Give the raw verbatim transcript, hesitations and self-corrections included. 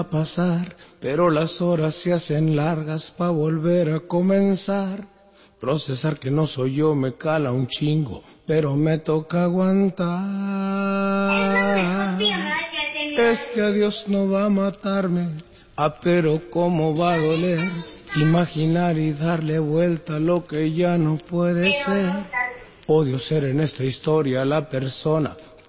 a pasar, pero las horas se hacen largas pa' volver a comenzar. Procesar que no soy yo me cala un chingo, pero me toca aguantar. Este adiós no va a matarme, ah, pero cómo va a doler. Imaginar y darle vuelta a lo que ya no puede ser. Odio ser en esta historia la persona